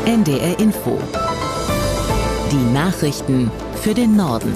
NDR Info. Die Nachrichten für den Norden.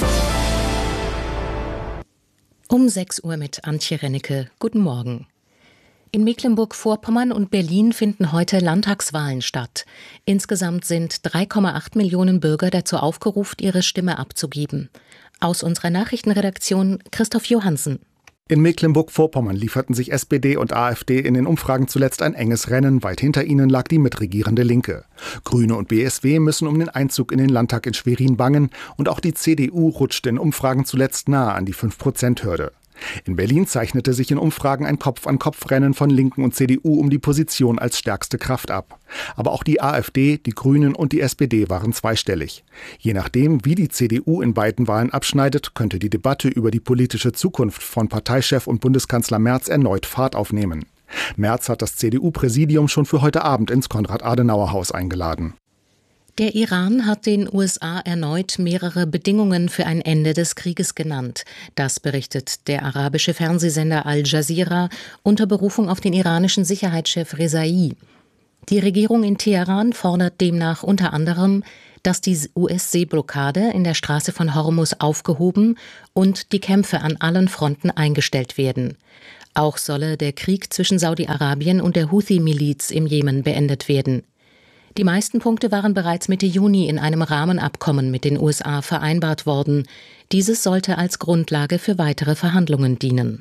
Um 6 Uhr mit Antje Rennecke. Guten Morgen. In Mecklenburg-Vorpommern und Berlin finden heute Landtagswahlen statt. Insgesamt sind 3,8 Millionen Bürger dazu aufgerufen, ihre Stimme abzugeben. Aus unserer Nachrichtenredaktion Christoph Johansen. In Mecklenburg-Vorpommern lieferten sich SPD und AfD in den Umfragen zuletzt ein enges Rennen. Weit hinter ihnen lag die mitregierende Linke. Grüne und BSW müssen um den Einzug in den Landtag in Schwerin bangen. Und auch die CDU rutschte in Umfragen zuletzt nahe an die 5%-Hürde. In Berlin zeichnete sich in Umfragen ein Kopf-an-Kopf-Rennen von Linken und CDU um die Position als stärkste Kraft ab. Aber auch die AfD, die Grünen und die SPD waren zweistellig. Je nachdem, wie die CDU in beiden Wahlen abschneidet, könnte die Debatte über die politische Zukunft von Parteichef und Bundeskanzler Merz erneut Fahrt aufnehmen. Merz hat das CDU-Präsidium schon für heute Abend ins Konrad-Adenauer-Haus eingeladen. Der Iran hat den USA erneut mehrere Bedingungen für ein Ende des Krieges genannt. Das berichtet der arabische Fernsehsender Al Jazeera unter Berufung auf den iranischen Sicherheitschef Rezai. Die Regierung in Teheran fordert demnach unter anderem, dass die US-Seeblockade in der Straße von Hormuz aufgehoben und die Kämpfe an allen Fronten eingestellt werden. Auch solle der Krieg zwischen Saudi-Arabien und der Houthi-Miliz im Jemen beendet werden. Die meisten Punkte waren bereits Mitte Juni in einem Rahmenabkommen mit den USA vereinbart worden. Dieses sollte als Grundlage für weitere Verhandlungen dienen.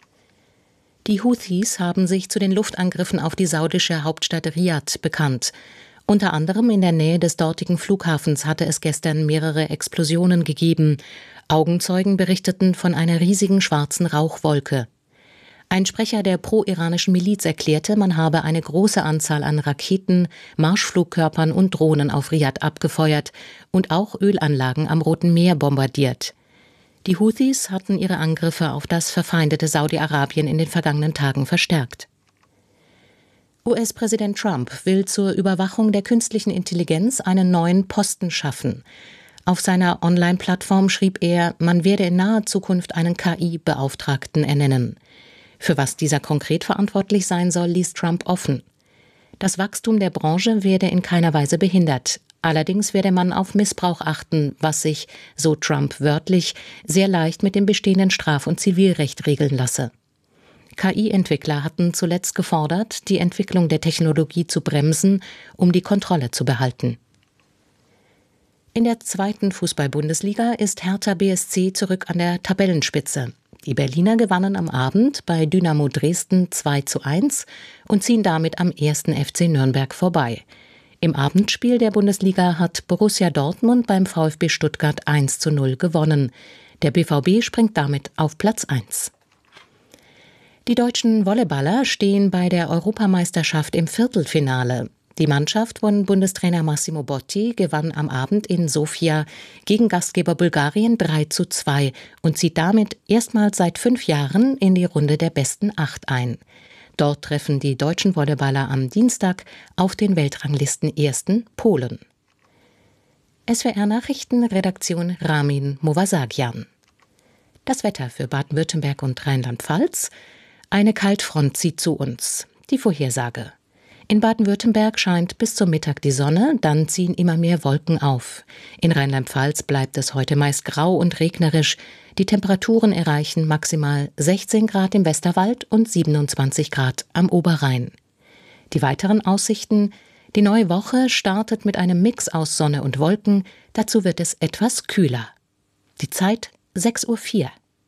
Die Houthis haben sich zu den Luftangriffen auf die saudische Hauptstadt Riad bekannt. Unter anderem in der Nähe des dortigen Flughafens hatte es gestern mehrere Explosionen gegeben. Augenzeugen berichteten von einer riesigen schwarzen Rauchwolke. Ein Sprecher der pro-iranischen Miliz erklärte, man habe eine große Anzahl an Raketen, Marschflugkörpern und Drohnen auf Riad abgefeuert und auch Ölanlagen am Roten Meer bombardiert. Die Houthis hatten ihre Angriffe auf das verfeindete Saudi-Arabien in den vergangenen Tagen verstärkt. US-Präsident Trump will zur Überwachung der künstlichen Intelligenz einen neuen Posten schaffen. Auf seiner Online-Plattform schrieb er, man werde in naher Zukunft einen KI-Beauftragten ernennen. Für was dieser konkret verantwortlich sein soll, ließ Trump offen. Das Wachstum der Branche werde in keiner Weise behindert. Allerdings werde man auf Missbrauch achten, was sich, so Trump wörtlich, sehr leicht mit dem bestehenden Straf- und Zivilrecht regeln lasse. KI-Entwickler hatten zuletzt gefordert, die Entwicklung der Technologie zu bremsen, um die Kontrolle zu behalten. In der 2. Fußball-Bundesliga ist Hertha BSC zurück an der Tabellenspitze. Die Berliner gewannen am Abend bei Dynamo Dresden 2:1 und ziehen damit am 1. FC Nürnberg vorbei. Im Abendspiel der Bundesliga hat Borussia Dortmund beim VfB Stuttgart 1:0 gewonnen. Der BVB springt damit auf Platz 1. Die deutschen Volleyballer stehen bei der Europameisterschaft im Viertelfinale. Die Mannschaft von Bundestrainer Massimo Botti gewann am Abend in Sofia gegen Gastgeber Bulgarien 3:2 und zieht damit erstmals seit 5 Jahren in die Runde der besten 8 ein. Dort treffen die deutschen Volleyballer am Dienstag auf den Weltranglisten-Ersten Polen. SWR-Nachrichten, Redaktion Ramin Movasagian. Das Wetter für Baden-Württemberg und Rheinland-Pfalz. Eine Kaltfront zieht zu uns. Die Vorhersage. In Baden-Württemberg scheint bis zum Mittag die Sonne, dann ziehen immer mehr Wolken auf. In Rheinland-Pfalz bleibt es heute meist grau und regnerisch. Die Temperaturen erreichen maximal 16 Grad im Westerwald und 27 Grad am Oberrhein. Die weiteren Aussichten: Die neue Woche startet mit einem Mix aus Sonne und Wolken, dazu wird es etwas kühler. Die Zeit 6:04 Uhr.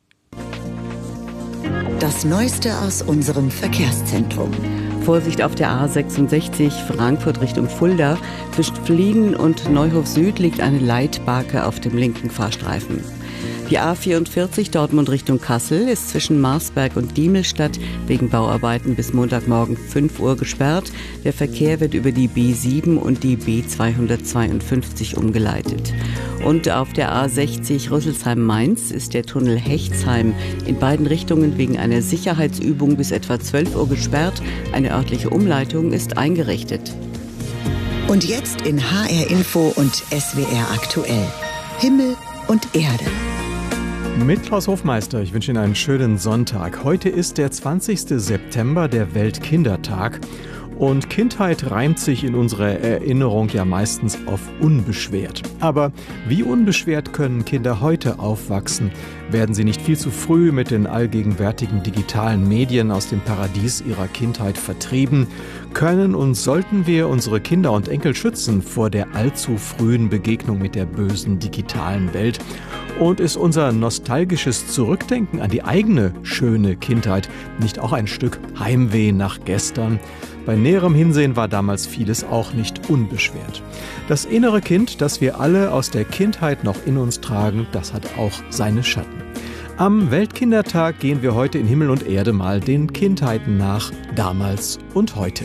Das Neueste aus unserem Verkehrszentrum. Vorsicht auf der A66 Frankfurt Richtung Fulda. Zwischen Fliegen und Neuhof Süd liegt eine Leitbarke auf dem linken Fahrstreifen. Die A44 Dortmund Richtung Kassel ist zwischen Marsberg und Diemelstadt wegen Bauarbeiten bis Montagmorgen 5 Uhr gesperrt. Der Verkehr wird über die B7 und die B252 umgeleitet. Und auf der A60 Rüsselsheim-Mainz ist der Tunnel Hechtsheim in beiden Richtungen wegen einer Sicherheitsübung bis etwa 12 Uhr gesperrt. Eine örtliche Umleitung ist eingerichtet. Und jetzt in HR Info und SWR aktuell. Himmel und Erde. Mit Klaus Hofmeister, ich wünsche Ihnen einen schönen Sonntag. Heute ist der 20. September, der Weltkindertag. Und Kindheit reimt sich in unserer Erinnerung ja meistens auf unbeschwert. Aber wie unbeschwert können Kinder heute aufwachsen? Werden sie nicht viel zu früh mit den allgegenwärtigen digitalen Medien aus dem Paradies ihrer Kindheit vertrieben? Können und sollten wir unsere Kinder und Enkel schützen vor der allzu frühen Begegnung mit der bösen digitalen Welt? Und ist unser nostalgisches Zurückdenken an die eigene schöne Kindheit nicht auch ein Stück Heimweh nach gestern? Bei näherem Hinsehen war damals vieles auch nicht unbeschwert. Das innere Kind, das wir alle aus der Kindheit noch in uns tragen, das hat auch seine Schatten. Am Weltkindertag gehen wir heute in Himmel und Erde mal den Kindheiten nach, damals und heute.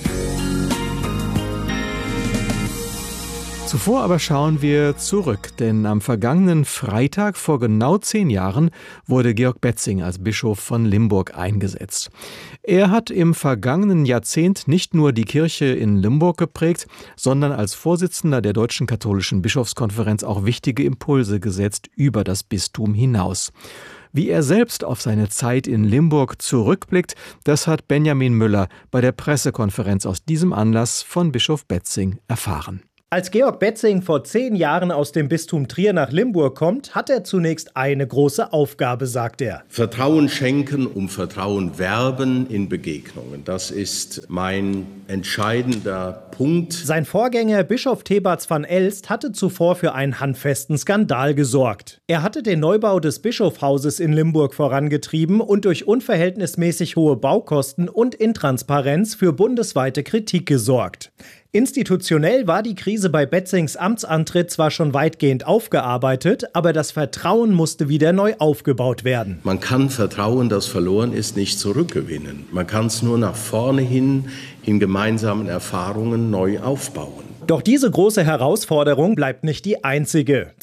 Zuvor aber schauen wir zurück, denn am vergangenen Freitag vor genau 10 Jahren wurde Georg Betzing als Bischof von Limburg eingesetzt. Er hat im vergangenen Jahrzehnt nicht nur die Kirche in Limburg geprägt, sondern als Vorsitzender der Deutschen Katholischen Bischofskonferenz auch wichtige Impulse gesetzt über das Bistum hinaus. Wie er selbst auf seine Zeit in Limburg zurückblickt, das hat Benjamin Müller bei der Pressekonferenz aus diesem Anlass von Bischof Betzing erfahren. Als Georg Betzing vor 10 Jahren aus dem Bistum Trier nach Limburg kommt, hat er zunächst eine große Aufgabe, sagt er. Vertrauen schenken, um Vertrauen werben in Begegnungen. Das ist mein entscheidender Punkt. Sein Vorgänger Bischof Thebats van Elst hatte zuvor für einen handfesten Skandal gesorgt. Er hatte den Neubau des Bischofshauses in Limburg vorangetrieben und durch unverhältnismäßig hohe Baukosten und Intransparenz für bundesweite Kritik gesorgt. Institutionell war die Krise bei Betzings Amtsantritt zwar schon weitgehend aufgearbeitet, aber das Vertrauen musste wieder neu aufgebaut werden. Man kann Vertrauen, das verloren ist, nicht zurückgewinnen. Man kann es nur nach vorne hin in gemeinsamen Erfahrungen neu aufbauen. Doch diese große Herausforderung bleibt nicht die einzige.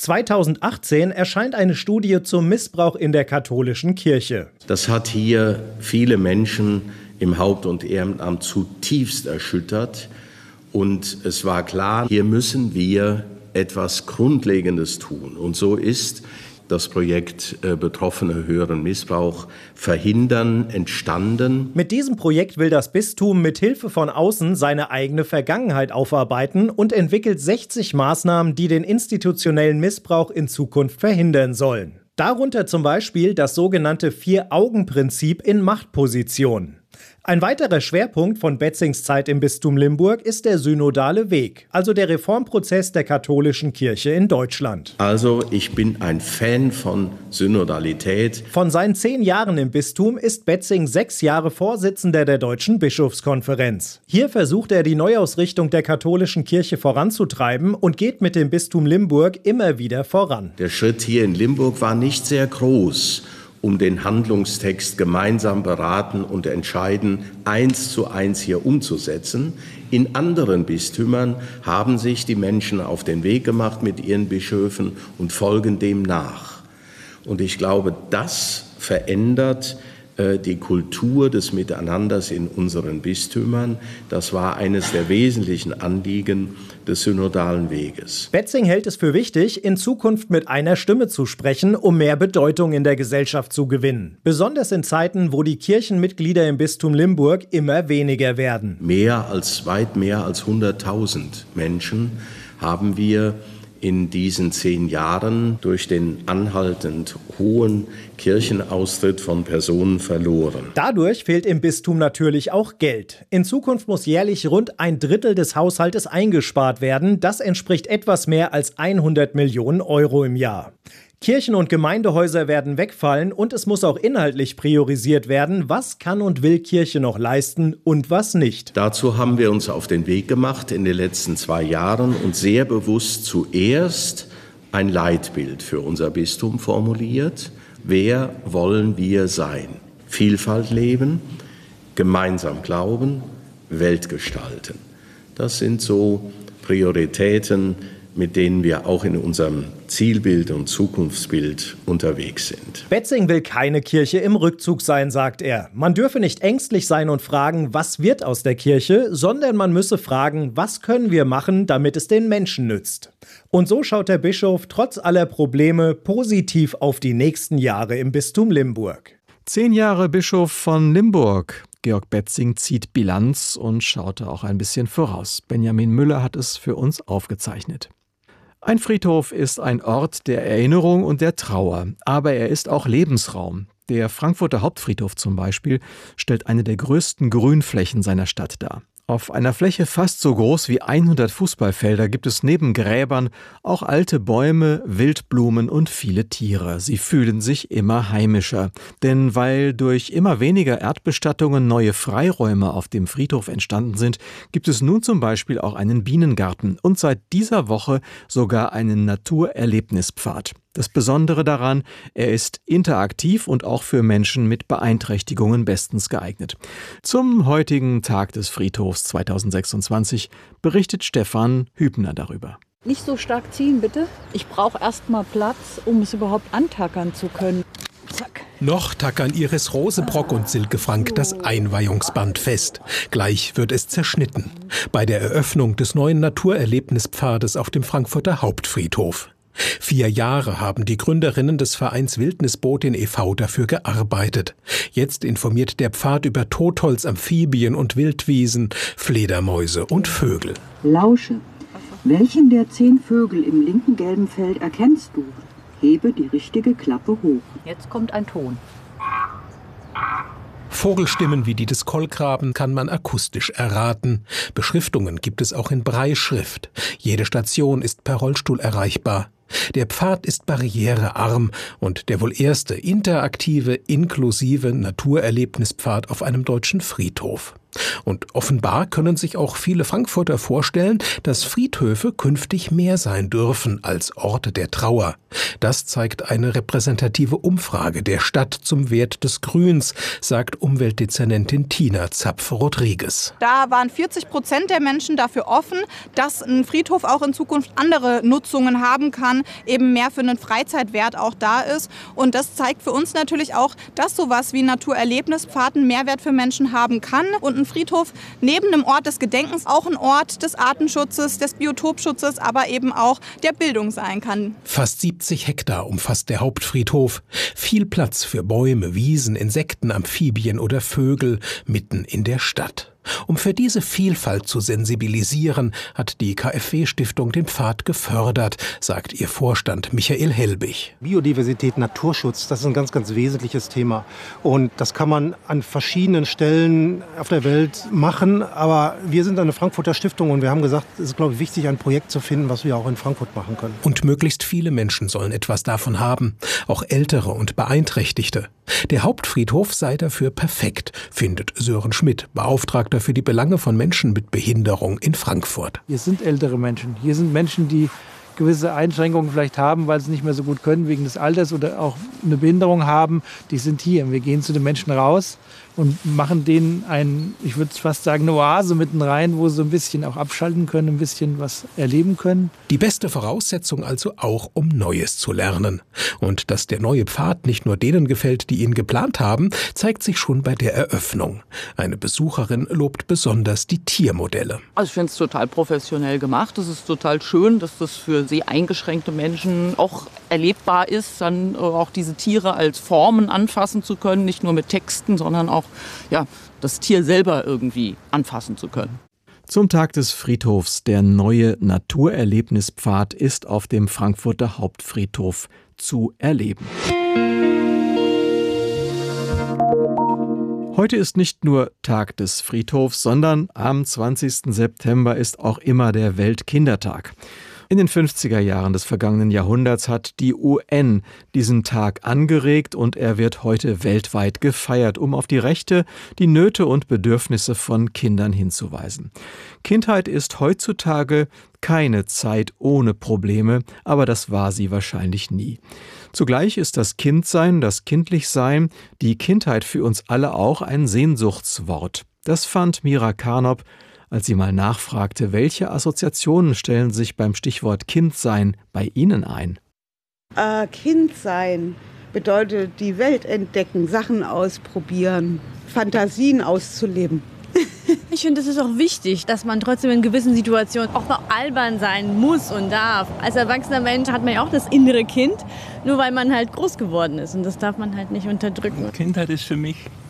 2018 erscheint eine Studie zum Missbrauch in der katholischen Kirche. Das hat hier viele Menschen im Haupt- und Ehrenamt zutiefst erschüttert. Und es war klar, hier müssen wir etwas Grundlegendes tun. Und so ist das Projekt Betroffene höheren Missbrauch verhindern entstanden. Mit diesem Projekt will das Bistum mit Hilfe von außen seine eigene Vergangenheit aufarbeiten und entwickelt 60 Maßnahmen, die den institutionellen Missbrauch in Zukunft verhindern sollen. Darunter zum Beispiel das sogenannte 4-Augen-Prinzip in Machtpositionen. Ein weiterer Schwerpunkt von Betzings Zeit im Bistum Limburg ist der synodale Weg, also der Reformprozess der katholischen Kirche in Deutschland. Also ich bin ein Fan von Synodalität. Von seinen 10 Jahren im Bistum ist Betzing 6 Jahre Vorsitzender der Deutschen Bischofskonferenz. Hier versucht er, die Neuausrichtung der katholischen Kirche voranzutreiben und geht mit dem Bistum Limburg immer wieder voran. Der Schritt hier in Limburg war nicht sehr groß, um den Handlungstext gemeinsam beraten und entscheiden, 1:1 hier umzusetzen. In anderen Bistümern haben sich die Menschen auf den Weg gemacht mit ihren Bischöfen und folgen dem nach. Und ich glaube, das verändert die Kultur des Miteinanders in unseren Bistümern. Das war eines der wesentlichen Anliegen des synodalen Weges. Betzing hält es für wichtig, in Zukunft mit einer Stimme zu sprechen, um mehr Bedeutung in der Gesellschaft zu gewinnen. Besonders in Zeiten, wo die Kirchenmitglieder im Bistum Limburg immer weniger werden. Weit mehr als 100.000 Menschen haben wir in diesen 10 Jahren durch den anhaltend hohen Kirchenaustritt von Personen verloren. Dadurch fehlt im Bistum natürlich auch Geld. In Zukunft muss jährlich rund 1/3 des Haushaltes eingespart werden. Das entspricht etwas mehr als 100 Millionen Euro im Jahr. Kirchen und Gemeindehäuser werden wegfallen und es muss auch inhaltlich priorisiert werden, was kann und will Kirche noch leisten und was nicht. Dazu haben wir uns auf den Weg gemacht in den letzten 2 Jahren und sehr bewusst zuerst ein Leitbild für unser Bistum formuliert. Wer wollen wir sein? Vielfalt leben, gemeinsam glauben, Welt gestalten. Das sind so Prioritäten, mit denen wir auch in unserem Zielbild und Zukunftsbild unterwegs sind. Betzing will keine Kirche im Rückzug sein, sagt er. Man dürfe nicht ängstlich sein und fragen, was wird aus der Kirche, sondern man müsse fragen, was können wir machen, damit es den Menschen nützt. Und so schaut der Bischof trotz aller Probleme positiv auf die nächsten Jahre im Bistum Limburg. 10 Jahre Bischof von Limburg. Georg Betzing zieht Bilanz und schaute auch ein bisschen voraus. Benjamin Müller hat es für uns aufgezeichnet. Ein Friedhof ist ein Ort der Erinnerung und der Trauer, aber er ist auch Lebensraum. Der Frankfurter Hauptfriedhof zum Beispiel stellt eine der größten Grünflächen seiner Stadt dar. Auf einer Fläche fast so groß wie 100 Fußballfelder gibt es neben Gräbern auch alte Bäume, Wildblumen und viele Tiere. Sie fühlen sich immer heimischer. Denn weil durch immer weniger Erdbestattungen neue Freiräume auf dem Friedhof entstanden sind, gibt es nun zum Beispiel auch einen Bienengarten und seit dieser Woche sogar einen Naturerlebnispfad. Das Besondere daran, er ist interaktiv und auch für Menschen mit Beeinträchtigungen bestens geeignet. Zum heutigen Tag des Friedhofs 2026 berichtet Stefan Hübner darüber. Nicht so stark ziehen, bitte. Ich brauche erst mal Platz, um es überhaupt antackern zu können. Zack. Noch tackern Iris Rosebrock und Silke Frank das Einweihungsband fest. Gleich wird es zerschnitten. Bei der Eröffnung des neuen Naturerlebnispfades auf dem Frankfurter Hauptfriedhof. 4 Jahre haben die Gründerinnen des Vereins Wildnisbotin e.V. dafür gearbeitet. Jetzt informiert der Pfad über Totholz, Amphibien und Wildwiesen, Fledermäuse und Vögel. Lausche. Welchen der 10 Vögel im linken gelben Feld erkennst du? Hebe die richtige Klappe hoch. Jetzt kommt ein Ton. Vogelstimmen wie die des Kolkraben kann man akustisch erraten. Beschriftungen gibt es auch in Brailleschrift. Jede Station ist per Rollstuhl erreichbar. Der Pfad ist barrierearm und der wohl erste interaktive, inklusive Naturerlebnispfad auf einem deutschen Friedhof. Und offenbar können sich auch viele Frankfurter vorstellen, dass Friedhöfe künftig mehr sein dürfen als Orte der Trauer. Das zeigt eine repräsentative Umfrage der Stadt zum Wert des Grüns, sagt Umweltdezernentin Tina Zapf-Rodriguez. Da waren 40% der Menschen dafür offen, dass ein Friedhof auch in Zukunft andere Nutzungen haben kann, eben mehr für einen Freizeitwert auch da ist. Und das zeigt für uns natürlich auch, dass sowas wie Naturerlebnispfad einen Mehrwert für Menschen haben kann und ein Friedhof neben einem Ort des Gedenkens auch ein Ort des Artenschutzes, des Biotopschutzes, aber eben auch der Bildung sein kann. Fast 70 Hektar umfasst der Hauptfriedhof. Viel Platz für Bäume, Wiesen, Insekten, Amphibien oder Vögel mitten in der Stadt. Um für diese Vielfalt zu sensibilisieren, hat die KfW-Stiftung den Pfad gefördert, sagt ihr Vorstand Michael Helbig. Biodiversität, Naturschutz, das ist ein ganz, ganz wesentliches Thema. Und das kann man an verschiedenen Stellen auf der Welt machen. Aber wir sind eine Frankfurter Stiftung und wir haben gesagt, es ist, glaube ich, wichtig, ein Projekt zu finden, was wir auch in Frankfurt machen können. Und möglichst viele Menschen sollen etwas davon haben, auch Ältere und Beeinträchtigte. Der Hauptfriedhof sei dafür perfekt, findet Sören Schmidt, Beauftragter für die Belange von Menschen mit Behinderung in Frankfurt. Hier sind ältere Menschen. Hier sind Menschen, die gewisse Einschränkungen vielleicht haben, weil sie nicht mehr so gut können wegen des Alters oder auch eine Behinderung haben. Die sind hier. Wir gehen zu den Menschen raus und machen denen ich würde fast sagen, eine Oase mitten rein, wo sie so ein bisschen auch abschalten können, ein bisschen was erleben können. Die beste Voraussetzung also auch, um Neues zu lernen. Und dass der neue Pfad nicht nur denen gefällt, die ihn geplant haben, zeigt sich schon bei der Eröffnung. Eine Besucherin lobt besonders die Tiermodelle. Also ich finde es total professionell gemacht. Es ist total schön, dass das für sehr eingeschränkte Menschen auch erlebbar ist, dann auch diese Tiere als Formen anfassen zu können, nicht nur mit Texten, sondern auch das Tier selber irgendwie anfassen zu können. Zum Tag des Friedhofs, der neue Naturerlebnispfad ist auf dem Frankfurter Hauptfriedhof zu erleben. Heute ist nicht nur Tag des Friedhofs, sondern am 20. September ist auch immer der Weltkindertag. In den 50er Jahren des vergangenen Jahrhunderts hat die UN diesen Tag angeregt und er wird heute weltweit gefeiert, um auf die Rechte, die Nöte und Bedürfnisse von Kindern hinzuweisen. Kindheit ist heutzutage keine Zeit ohne Probleme, aber das war sie wahrscheinlich nie. Zugleich ist das Kindsein, das Kindlichsein, die Kindheit für uns alle auch ein Sehnsuchtswort. Das fand Mira Karnop, als sie mal nachfragte, welche Assoziationen stellen sich beim Stichwort Kindsein bei Ihnen ein? Kindsein bedeutet die Welt entdecken, Sachen ausprobieren, Fantasien auszuleben. Ich finde, es ist auch wichtig, dass man trotzdem in gewissen Situationen auch mal albern sein muss und darf. Als erwachsener Mensch hat man ja auch das innere Kind, nur weil man halt groß geworden ist. Und das darf man halt nicht unterdrücken. Kindheit ist für mich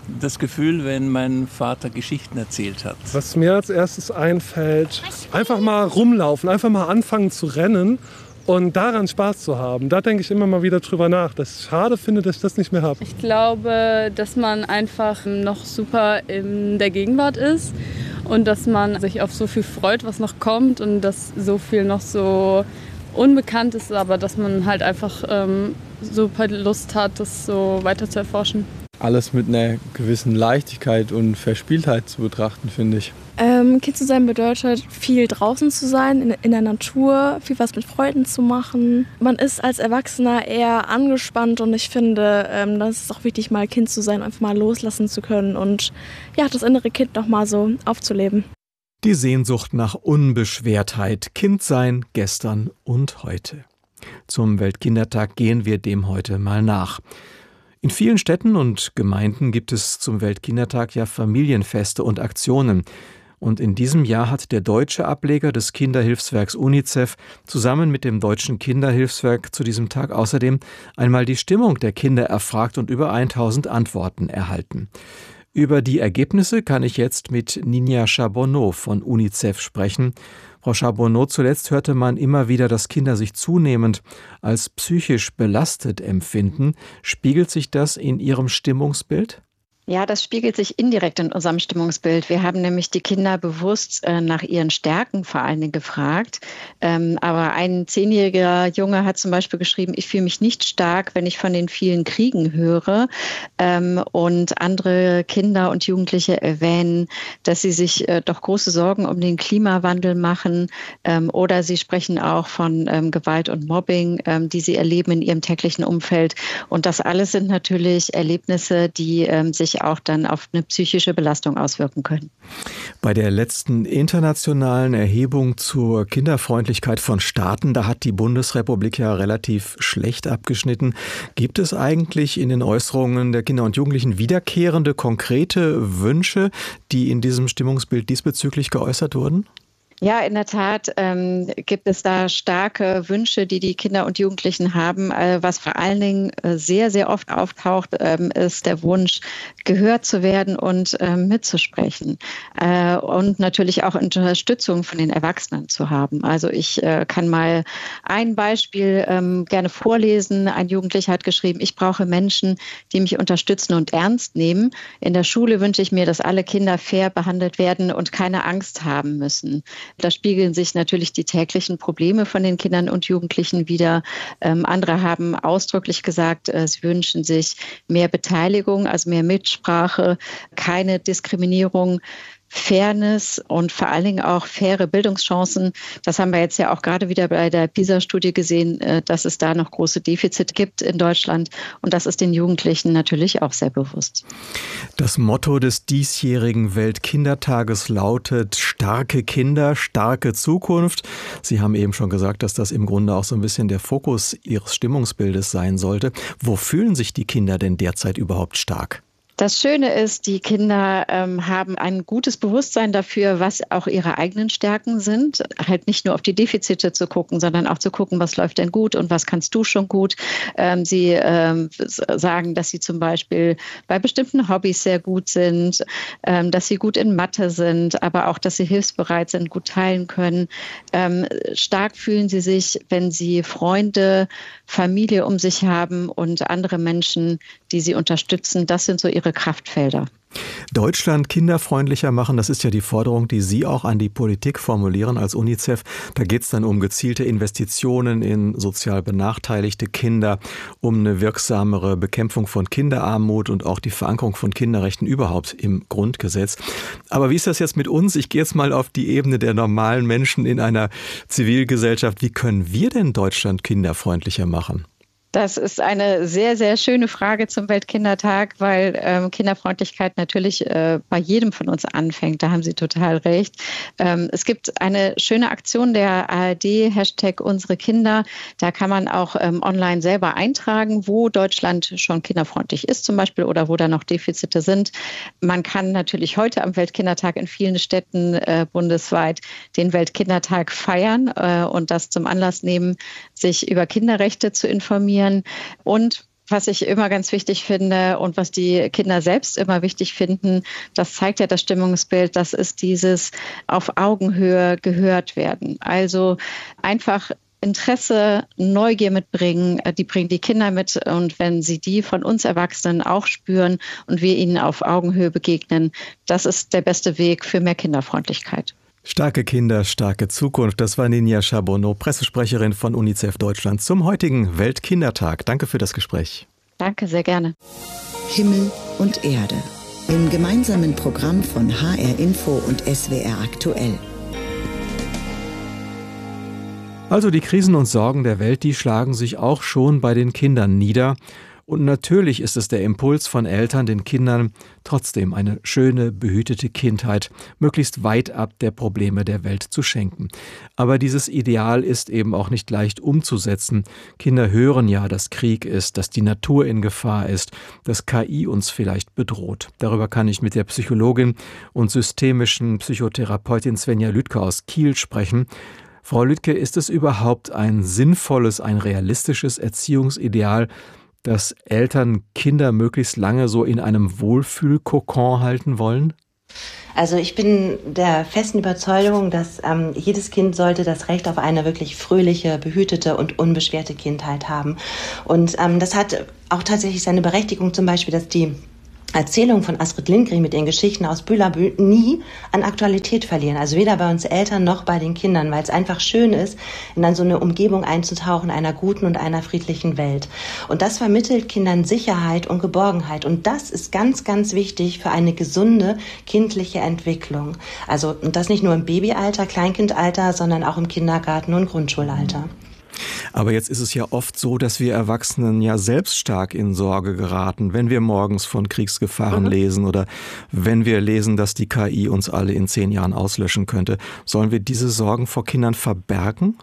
das Gefühl, wenn mein Vater Geschichten erzählt hat. Was mir als erstes einfällt, einfach mal rumlaufen, einfach mal anfangen zu rennen und daran Spaß zu haben. Da denke ich immer mal wieder drüber nach, dass ich schade finde, dass ich das nicht mehr habe. Ich glaube, dass man einfach noch super in der Gegenwart ist und dass man sich auf so viel freut, was noch kommt und dass so viel noch so unbekannt ist, aber dass man halt einfach super Lust hat, das so weiter zu erforschen. Alles mit einer gewissen Leichtigkeit und Verspieltheit zu betrachten, finde ich. Kind zu sein bedeutet, viel draußen zu sein, in der Natur, viel was mit Freunden zu machen. Man ist als Erwachsener eher angespannt und ich finde, das ist auch wichtig, mal Kind zu sein, einfach mal loslassen zu können und ja, das innere Kind noch mal so aufzuleben. Die Sehnsucht nach Unbeschwertheit, Kind sein, gestern und heute. Zum Weltkindertag gehen wir dem heute mal nach. In vielen Städten und Gemeinden gibt es zum Weltkindertag ja Familienfeste und Aktionen. Und in diesem Jahr hat der deutsche Ableger des Kinderhilfswerks UNICEF zusammen mit dem Deutschen Kinderhilfswerk zu diesem Tag außerdem einmal die Stimmung der Kinder erfragt und über 1000 Antworten erhalten. Über die Ergebnisse kann ich jetzt mit Ninja Charbonneau von UNICEF sprechen. Frau Charbonneau, zuletzt hörte man immer wieder, dass Kinder sich zunehmend als psychisch belastet empfinden. Spiegelt sich das in Ihrem Stimmungsbild? Ja, das spiegelt sich indirekt in unserem Stimmungsbild. Wir haben nämlich die Kinder bewusst nach ihren Stärken vor allen Dingen gefragt. Aber ein 10-jähriger Junge hat zum Beispiel geschrieben, ich fühle mich nicht stark, wenn ich von den vielen Kriegen höre. Und andere Kinder und Jugendliche erwähnen, dass sie sich doch große Sorgen um den Klimawandel machen. Oder sie sprechen auch von Gewalt und Mobbing, die sie erleben in ihrem täglichen Umfeld. Und das alles sind natürlich Erlebnisse, die sich auch dann auf eine psychische Belastung auswirken können. Bei der letzten internationalen Erhebung zur Kinderfreundlichkeit von Staaten, da hat die Bundesrepublik ja relativ schlecht abgeschnitten. Gibt es eigentlich in den Äußerungen der Kinder und Jugendlichen wiederkehrende, konkrete Wünsche, die in diesem Stimmungsbild diesbezüglich geäußert wurden? Ja, in der Tat gibt es da starke Wünsche, die die Kinder und Jugendlichen haben. Was vor allen Dingen sehr, sehr oft auftaucht, ist der Wunsch, gehört zu werden und mitzusprechen. Und natürlich auch Unterstützung von den Erwachsenen zu haben. Also ich kann mal ein Beispiel gerne vorlesen. Ein Jugendlicher hat geschrieben, ich brauche Menschen, die mich unterstützen und ernst nehmen. In der Schule wünsche ich mir, dass alle Kinder fair behandelt werden und keine Angst haben müssen. Da spiegeln sich natürlich die täglichen Probleme von den Kindern und Jugendlichen wider. Andere haben ausdrücklich gesagt, sie wünschen sich mehr Beteiligung, also mehr Mitsprache, keine Diskriminierung, Fairness und vor allen Dingen auch faire Bildungschancen. Das haben wir jetzt ja auch gerade wieder bei der PISA-Studie gesehen, dass es da noch große Defizite gibt in Deutschland. Und das ist den Jugendlichen natürlich auch sehr bewusst. Das Motto des diesjährigen Weltkindertages lautet: starke Kinder, starke Zukunft. Sie haben eben schon gesagt, dass das im Grunde auch so ein bisschen der Fokus Ihres Stimmungsbildes sein sollte. Wo fühlen sich die Kinder denn derzeit überhaupt stark? Das Schöne ist, die Kinder haben ein gutes Bewusstsein dafür, was auch ihre eigenen Stärken sind. Halt nicht nur auf die Defizite zu gucken, sondern auch zu gucken, was läuft denn gut und was kannst du schon gut. Sie sagen, dass sie zum Beispiel bei bestimmten Hobbys sehr gut sind, dass sie gut in Mathe sind, aber auch, dass sie hilfsbereit sind, gut teilen können. Stark fühlen sie sich, wenn sie Freunde, Familie um sich haben und andere Menschen, die sie unterstützen. Das sind so ihre Kraftfelder. Deutschland kinderfreundlicher machen, das ist ja die Forderung, die Sie auch an die Politik formulieren als UNICEF. Da geht es dann um gezielte Investitionen in sozial benachteiligte Kinder, um eine wirksamere Bekämpfung von Kinderarmut und auch die Verankerung von Kinderrechten überhaupt im Grundgesetz. Aber wie ist das jetzt mit uns? Ich gehe jetzt mal auf die Ebene der normalen Menschen in einer Zivilgesellschaft. Wie können wir denn Deutschland kinderfreundlicher machen? Das ist eine sehr, sehr schöne Frage zum Weltkindertag, weil Kinderfreundlichkeit natürlich bei jedem von uns anfängt. Da haben Sie total recht. Es gibt eine schöne Aktion der ARD, Hashtag unsere Kinder. Da kann man auch online selber eintragen, wo Deutschland schon kinderfreundlich ist zum Beispiel oder wo da noch Defizite sind. Man kann natürlich heute am Weltkindertag in vielen Städten bundesweit den Weltkindertag feiern und das zum Anlass nehmen, sich über Kinderrechte zu informieren. Und Was ich immer ganz wichtig finde und was die Kinder selbst immer wichtig finden, das zeigt ja das Stimmungsbild, das ist dieses auf Augenhöhe gehört werden. Also einfach Interesse, Neugier mitbringen, die bringen die Kinder mit und wenn sie die von uns Erwachsenen auch spüren und wir ihnen auf Augenhöhe begegnen, das ist der beste Weg für mehr Kinderfreundlichkeit. Starke Kinder, starke Zukunft. Das war Ninja Charbonneau, Pressesprecherin von UNICEF Deutschland zum heutigen Weltkindertag. Danke für das Gespräch. Danke, sehr gerne. Himmel und Erde. Im gemeinsamen Programm von HR Info und SWR aktuell. Also die Krisen und Sorgen der Welt, die schlagen sich auch schon bei den Kindern nieder. Und natürlich ist es der Impuls von Eltern, den Kindern trotzdem eine schöne, behütete Kindheit möglichst weit ab der Probleme der Welt zu schenken. Aber dieses Ideal ist eben auch nicht leicht umzusetzen. Kinder hören ja, dass Krieg ist, dass die Natur in Gefahr ist, dass KI uns vielleicht bedroht. Darüber kann ich mit der Psychologin und systemischen Psychotherapeutin Svenja Lüdke aus Kiel sprechen. Frau Lüdke, ist es überhaupt ein sinnvolles, ein realistisches Erziehungsideal, dass Eltern Kinder möglichst lange so in einem Wohlfühlkokon halten wollen? Also ich bin der festen Überzeugung, dass jedes Kind sollte das Recht auf eine wirklich fröhliche, behütete und unbeschwerte Kindheit haben. Und das hat auch tatsächlich seine Berechtigung, zum Beispiel, dass die Erzählungen von Astrid Lindgren mit ihren Geschichten aus Bülabü nie an Aktualität verlieren. Also weder bei uns Eltern noch bei den Kindern, weil es einfach schön ist, in dann so eine Umgebung einzutauchen, einer guten und einer friedlichen Welt. Und das vermittelt Kindern Sicherheit und Geborgenheit. Und das ist ganz, ganz wichtig für eine gesunde kindliche Entwicklung. Also und das nicht nur im Babyalter, Kleinkindalter, sondern auch im Kindergarten und Grundschulalter. Aber jetzt ist es ja oft so, dass wir Erwachsenen ja selbst stark in Sorge geraten, wenn wir morgens von Kriegsgefahren lesen oder wenn wir lesen, dass die KI uns alle in 10 Jahren auslöschen könnte. Sollen wir diese Sorgen vor Kindern verbergen?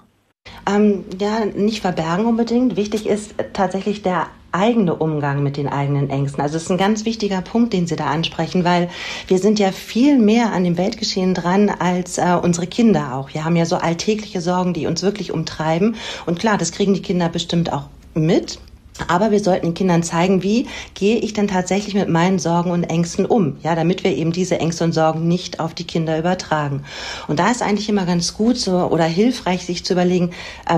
Ja, nicht verbergen unbedingt. Wichtig ist tatsächlich der eigene Umgang mit den eigenen Ängsten. Also es ist ein ganz wichtiger Punkt, den Sie da ansprechen, weil wir sind ja viel mehr an dem Weltgeschehen dran als unsere Kinder auch. Wir haben ja so alltägliche Sorgen, die uns wirklich umtreiben. Und klar, das kriegen die Kinder bestimmt auch mit. Aber wir sollten den Kindern zeigen, wie gehe ich denn tatsächlich mit meinen Sorgen und Ängsten um, ja, damit wir eben diese Ängste und Sorgen nicht auf die Kinder übertragen. Und da ist eigentlich immer ganz gut so oder hilfreich, sich zu überlegen,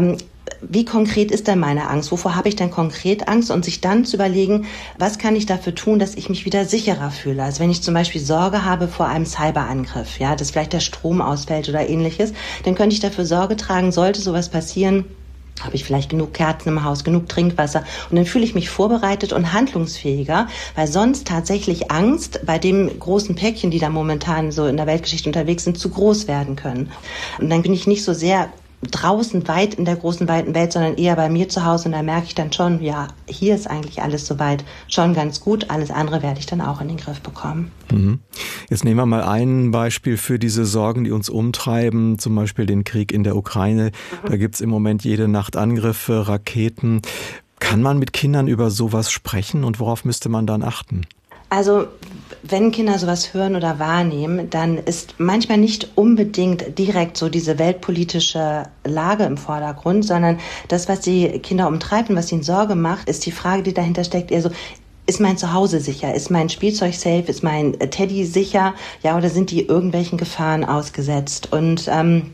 wie konkret ist denn meine Angst? Wovor habe ich denn konkret Angst? Und sich dann zu überlegen, was kann ich dafür tun, dass ich mich wieder sicherer fühle? Also wenn ich zum Beispiel Sorge habe vor einem Cyberangriff, ja, dass vielleicht der Strom ausfällt oder ähnliches, dann könnte ich dafür Sorge tragen, sollte sowas passieren, habe ich vielleicht genug Kerzen im Haus, genug Trinkwasser und dann fühle ich mich vorbereitet und handlungsfähiger, weil sonst tatsächlich Angst bei dem großen Päckchen, die da momentan so in der Weltgeschichte unterwegs sind, zu groß werden können. Und dann bin ich nicht so sehr draußen weit in der großen, weiten Welt, sondern eher bei mir zu Hause und da merke ich dann schon, ja, hier ist eigentlich alles soweit schon ganz gut, alles andere werde ich dann auch in den Griff bekommen. Jetzt nehmen wir mal ein Beispiel für diese Sorgen, die uns umtreiben, zum Beispiel den Krieg in der Ukraine. Da gibt es im Moment jede Nacht Angriffe, Raketen. Kann man mit Kindern über sowas sprechen und worauf müsste man dann achten? Also wenn Kinder sowas hören oder wahrnehmen, dann ist manchmal nicht unbedingt direkt so diese weltpolitische Lage im Vordergrund, sondern das, was die Kinder umtreibt und was ihnen Sorge macht, ist die Frage, die dahinter steckt, eher so, ist mein Zuhause sicher? Ist mein Spielzeug safe? Ist mein Teddy sicher? Ja, oder sind die irgendwelchen Gefahren ausgesetzt? Und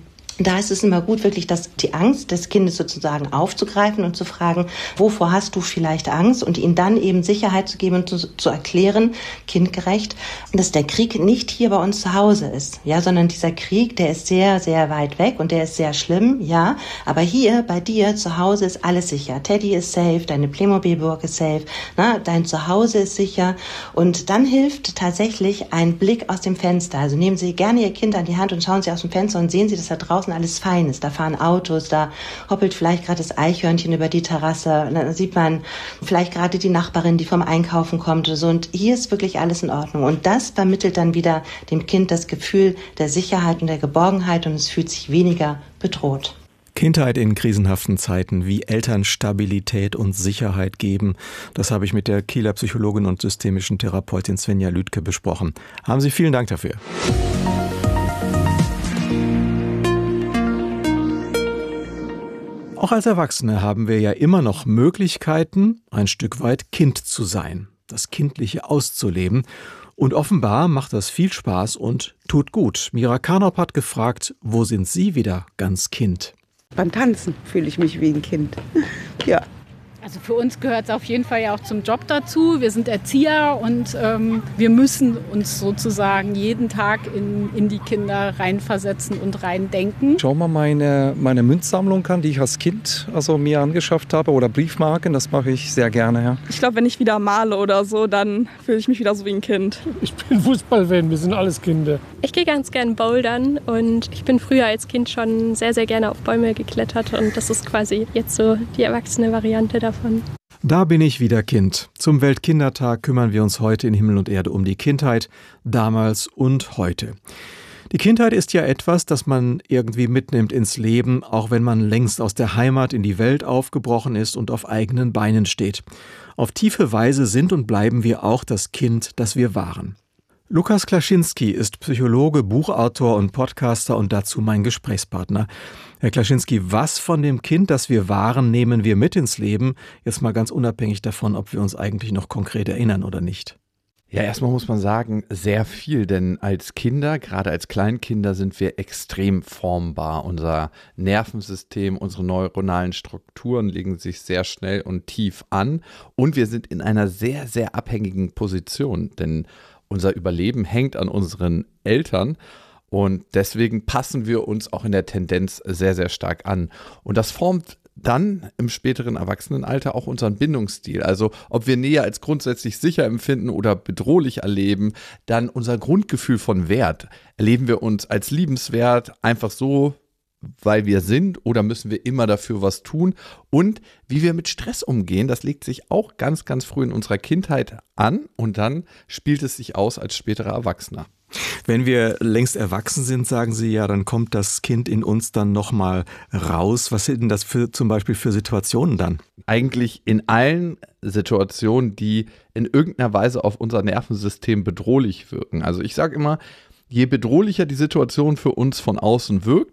da ist es immer gut, wirklich die Angst des Kindes sozusagen aufzugreifen und zu fragen, wovor hast du vielleicht Angst? Und ihnen dann eben Sicherheit zu geben und zu erklären, kindgerecht, dass der Krieg nicht hier bei uns zu Hause ist, ja, sondern dieser Krieg, der ist sehr, sehr weit weg und der ist sehr schlimm, ja, aber hier bei dir zu Hause ist alles sicher. Teddy ist safe, deine Playmobil-Burg ist safe, dein Zuhause ist sicher und dann hilft tatsächlich ein Blick aus dem Fenster. Also nehmen Sie gerne Ihr Kind an die Hand und schauen Sie aus dem Fenster und sehen Sie, dass da draußen alles fein ist. Da fahren Autos, da hoppelt vielleicht gerade das Eichhörnchen über die Terrasse. Da sieht man vielleicht gerade die Nachbarin, die vom Einkaufen kommt. So. Und hier ist wirklich alles in Ordnung. Und das vermittelt dann wieder dem Kind das Gefühl der Sicherheit und der Geborgenheit und es fühlt sich weniger bedroht. Kindheit in krisenhaften Zeiten, wie Eltern Stabilität und Sicherheit geben, das habe ich mit der Kieler Psychologin und systemischen Therapeutin Svenja Lüdke besprochen. Haben Sie vielen Dank dafür. Auch als Erwachsene haben wir ja immer noch Möglichkeiten, ein Stück weit Kind zu sein, das Kindliche auszuleben. Und offenbar macht das viel Spaß und tut gut. Mira Karnop hat gefragt, wo sind Sie wieder ganz Kind? Beim Tanzen fühle ich mich wie ein Kind. Ja. Also für uns gehört es auf jeden Fall ja auch zum Job dazu. Wir sind Erzieher und wir müssen uns sozusagen jeden Tag in die Kinder reinversetzen und reindenken. Schau mal meine Münzsammlung an, die ich als Kind mir angeschafft habe, oder Briefmarken, das mache ich sehr gerne. Ja. Ich glaube, wenn ich wieder male oder so, dann fühle ich mich wieder so wie ein Kind. Ich bin Fußballfan, wir sind alles Kinder. Ich gehe ganz gern bouldern und ich bin früher als Kind schon sehr, sehr gerne auf Bäume geklettert und das ist quasi jetzt so die erwachsene Variante davon. Da bin ich wieder Kind. Zum Weltkindertag kümmern wir uns heute in Himmel und Erde um die Kindheit, damals und heute. Die Kindheit ist ja etwas, das man irgendwie mitnimmt ins Leben, auch wenn man längst aus der Heimat in die Welt aufgebrochen ist und auf eigenen Beinen steht. Auf tiefe Weise sind und bleiben wir auch das Kind, das wir waren. Lukas Klaschinski ist Psychologe, Buchautor und Podcaster und dazu mein Gesprächspartner. Herr Klaschinski, was von dem Kind, das wir waren, nehmen wir mit ins Leben? Jetzt mal ganz unabhängig davon, ob wir uns eigentlich noch konkret erinnern oder nicht. Ja, erstmal muss man sagen, sehr viel, denn als Kinder, gerade als Kleinkinder, sind wir extrem formbar. Unser Nervensystem, unsere neuronalen Strukturen legen sich sehr schnell und tief an und wir sind in einer sehr, sehr abhängigen Position, denn unser Überleben hängt an unseren Eltern und deswegen passen wir uns auch in der Tendenz sehr, sehr stark an. Und das formt dann im späteren Erwachsenenalter auch unseren Bindungsstil. Also ob wir Nähe als grundsätzlich sicher empfinden oder bedrohlich erleben, dann unser Grundgefühl von Wert. Erleben wir uns als liebenswert einfach so, weil wir sind, oder müssen wir immer dafür was tun? Und wie wir mit Stress umgehen, das legt sich auch ganz, ganz früh in unserer Kindheit an und dann spielt es sich aus als späterer Erwachsener. Wenn wir längst erwachsen sind, sagen Sie ja, dann kommt das Kind in uns dann nochmal raus. Was sind denn das zum Beispiel für Situationen dann? Eigentlich in allen Situationen, die in irgendeiner Weise auf unser Nervensystem bedrohlich wirken. Also ich sage immer, je bedrohlicher die Situation für uns von außen wirkt,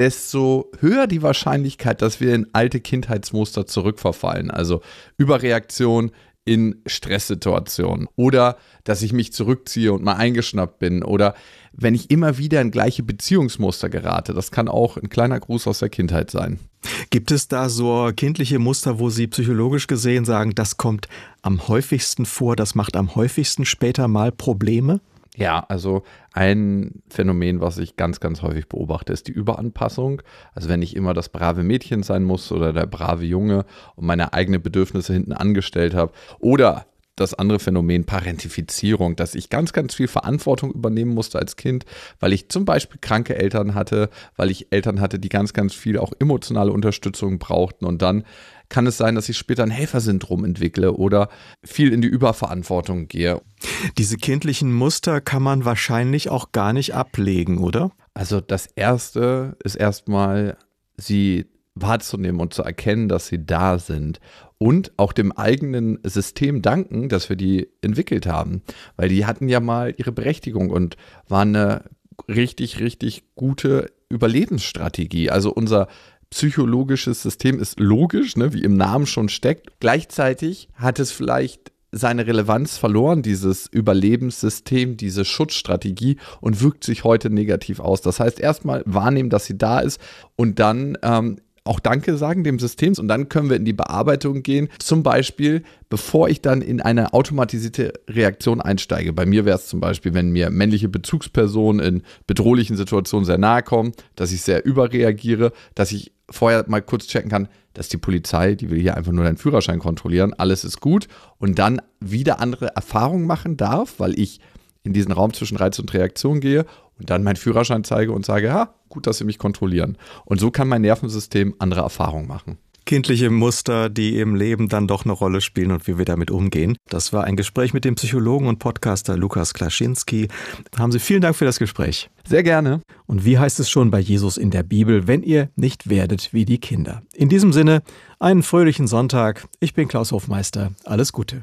desto höher die Wahrscheinlichkeit, dass wir in alte Kindheitsmuster zurückverfallen. Also Überreaktion in Stresssituationen oder dass ich mich zurückziehe und mal eingeschnappt bin oder wenn ich immer wieder in gleiche Beziehungsmuster gerate. Das kann auch ein kleiner Gruß aus der Kindheit sein. Gibt es da so kindliche Muster, wo Sie psychologisch gesehen sagen, das kommt am häufigsten vor, das macht am häufigsten später mal Probleme? Ja, also ein Phänomen, was ich ganz, ganz häufig beobachte, ist die Überanpassung. Also wenn ich immer das brave Mädchen sein muss oder der brave Junge und meine eigenen Bedürfnisse hinten angestellt habe. Oder das andere Phänomen Parentifizierung, dass ich ganz, ganz viel Verantwortung übernehmen musste als Kind, weil ich zum Beispiel kranke Eltern hatte, weil ich Eltern hatte, die ganz, ganz viel auch emotionale Unterstützung brauchten und dann kann es sein, dass ich später ein Helfersyndrom entwickle oder viel in die Überverantwortung gehe. Diese kindlichen Muster kann man wahrscheinlich auch gar nicht ablegen, oder? Also das Erste ist erstmal, sie wahrzunehmen und zu erkennen, dass sie da sind und auch dem eigenen System danken, dass wir die entwickelt haben, weil die hatten ja mal ihre Berechtigung und waren eine richtig, richtig gute Überlebensstrategie. Also unser psychologisches System ist logisch, ne, wie im Namen schon steckt. Gleichzeitig hat es vielleicht seine Relevanz verloren, dieses Überlebenssystem, diese Schutzstrategie und wirkt sich heute negativ aus. Das heißt, erstmal wahrnehmen, dass sie da ist und dann auch Danke sagen dem System und dann können wir in die Bearbeitung gehen. Zum Beispiel, bevor ich dann in eine automatisierte Reaktion einsteige. Bei mir wäre es zum Beispiel, wenn mir männliche Bezugspersonen in bedrohlichen Situationen sehr nahe kommen, dass ich sehr überreagiere, dass ich vorher mal kurz checken kann, dass die Polizei, die will hier einfach nur deinen Führerschein kontrollieren, alles ist gut und dann wieder andere Erfahrungen machen darf, weil ich in diesen Raum zwischen Reiz und Reaktion gehe und dann meinen Führerschein zeige und sage, ja, gut, dass sie mich kontrollieren. Und so kann mein Nervensystem andere Erfahrungen machen. Kindliche Muster, die im Leben dann doch eine Rolle spielen und wie wir damit umgehen. Das war ein Gespräch mit dem Psychologen und Podcaster Lukas Klaschinski. Haben Sie vielen Dank für das Gespräch. Sehr gerne. Und wie heißt es schon bei Jesus in der Bibel, wenn ihr nicht werdet wie die Kinder? In diesem Sinne, einen fröhlichen Sonntag. Ich bin Klaus Hofmeister. Alles Gute.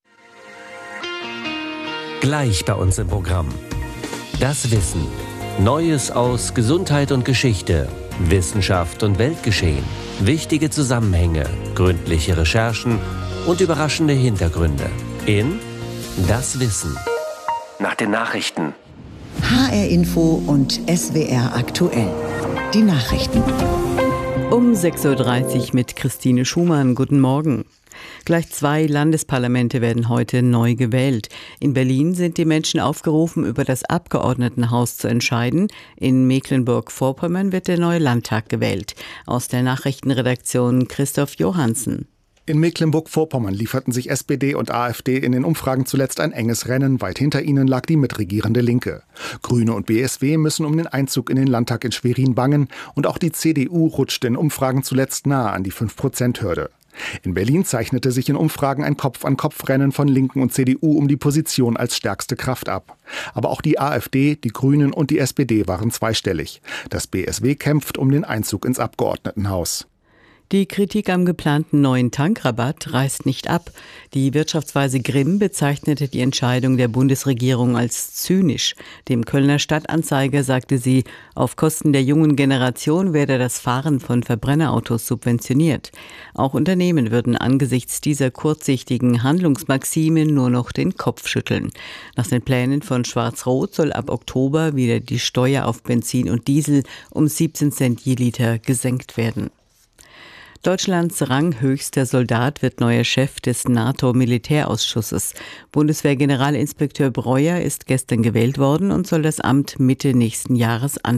Gleich bei uns im Programm. Das Wissen. Neues aus Gesundheit und Geschichte Wissenschaft und Weltgeschehen, wichtige Zusammenhänge, gründliche Recherchen und überraschende Hintergründe in Das Wissen. Nach den Nachrichten. HR Info und SWR aktuell. Die Nachrichten. Um 6.30 Uhr mit Christine Schumann. Guten Morgen. Gleich 2 Landesparlamente werden heute neu gewählt. In Berlin sind die Menschen aufgerufen, über das Abgeordnetenhaus zu entscheiden. In Mecklenburg-Vorpommern wird der neue Landtag gewählt. Aus der Nachrichtenredaktion Christoph Johansen. In Mecklenburg-Vorpommern lieferten sich SPD und AfD in den Umfragen zuletzt ein enges Rennen. Weit hinter ihnen lag die mitregierende Linke. Grüne und BSW müssen um den Einzug in den Landtag in Schwerin bangen. Und auch die CDU rutschte in Umfragen zuletzt nahe an die 5%-Hürde. In Berlin zeichnete sich in Umfragen ein Kopf-an-Kopf-Rennen von Linken und CDU um die Position als stärkste Kraft ab. Aber auch die AfD, die Grünen und die SPD waren zweistellig. Das BSW kämpft um den Einzug ins Abgeordnetenhaus. Die Kritik am geplanten neuen Tankrabatt reißt nicht ab. Die Wirtschaftsweise Grimm bezeichnete die Entscheidung der Bundesregierung als zynisch. Dem Kölner Stadtanzeiger sagte sie, auf Kosten der jungen Generation werde das Fahren von Verbrennerautos subventioniert. Auch Unternehmen würden angesichts dieser kurzsichtigen Handlungsmaximen nur noch den Kopf schütteln. Nach den Plänen von Schwarz-Rot soll ab Oktober wieder die Steuer auf Benzin und Diesel um 17 Cent je Liter gesenkt werden. Deutschlands ranghöchster Soldat wird neuer Chef des NATO-Militärausschusses. Bundeswehr-Generalinspekteur Breuer ist gestern gewählt worden und soll das Amt Mitte nächsten Jahres antreten.